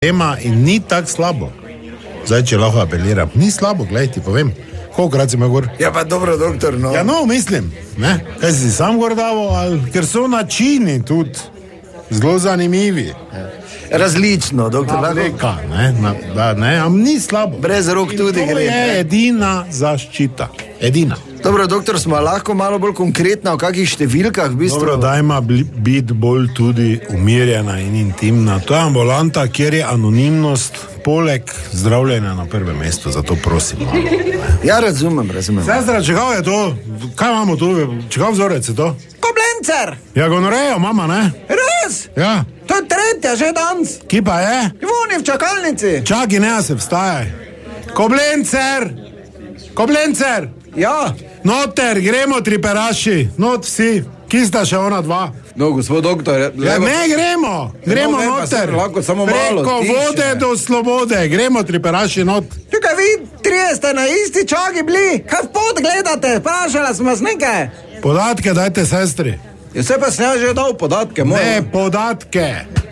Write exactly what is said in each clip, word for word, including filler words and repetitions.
tema in ni tako slabo. Zdaj, če lahko apeliram, ni slabo, gledaj, ti povem. Kolikrat si me gor? Ja, pa dobro, doktor, no. Ja, no, mislim, ne? Kaj si sam gor davo, ali ker so načini tudi zelo zanimivi. Različno, doktor. Na veka, ne, na, da, ne, am ni slabo. Brez rok tudi gre. To je edina zaščita, edina. Dobro, doktor, smo lahko malo bolj konkretna, v kakih številkah v bistvu. Dobro, dajma biti bolj tudi umirjena in intimna. To je ambulanta, kjer je anonimnost poleg zdravljenja na prvem mestu, zato prosim. Ja, razumem, razumem. Sestra, čegav je to? Kaj imamo tu? Čegav vzorec je to? Koblencer! Ja, gonorejo, mama, ne? Res? Ja. To je tretja že danes. Ki pa je? Voni v čakalnici. Čaki, ne, se vstajaj. Koblencer! Koblencer! Ja. Noter, gremo triperaši, not vsi. Ki sta še ona dva? No, gospod doktor, ja, ne gremo, gremo no, noter. Lahko samo malo. Preko tiše. vode do slobode, gremo triperaši not. Tukaj vi trije ste na isti čagi bili. Kaj v pod gledate? Prašala sem vas nekaj. Podatke dajte, sestri. Ja, se pa sem ja že dal podatke. Moje. Ne, podatke.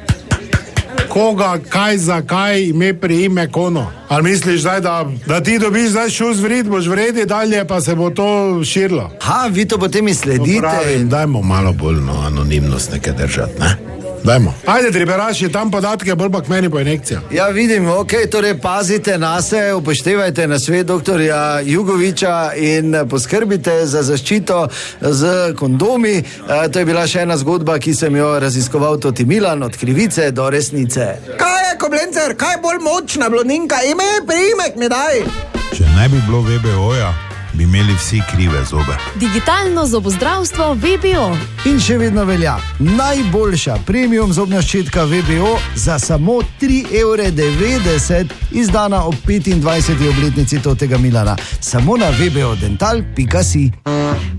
Koga, kaj, zakaj, ime, priime, kono. Ali misliš zdaj, da, da ti dobiš zdaj šus vrid, boš vredi dalje, pa se bo to širilo? Ha, vi to potem izsledite. Pravim, dajmo malo bolj no, anonimnost nekaj držati, ne? Dajmo. Ajde, triberaši, tam podatke, bolj pa k meni po injekcija. Ja, vidim, ok, torej pazite na se, upoštevajte na svet doktorja Jugoviča in poskrbite za zaščito z kondomi. E, to je bila še ena zgodba, ki sem jo raziskoval Toti Milan, od krivice do resnice. Kaj je, Koblencer, kaj bolj močna blondinka? Ime, priimek mi daj. Če ne bi bilo V B O-ja, bi imeli vsi krive zobe. Digitalno zobozdravstvo V B O. In še vedno velja najboljša premium zobna ščitka V B O za samo tri evre devetdeset, izdana ob petindvajseti obletnici Totega Milana. Samo na v b o dental pika si.